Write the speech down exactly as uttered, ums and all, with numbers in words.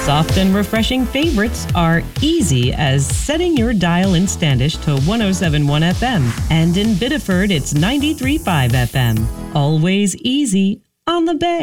Soft and refreshing favorites are easy as setting your dial in Standish to one oh seven point one F M. And in Biddeford, it's ninety-three point five F M. Always easy on the Bay.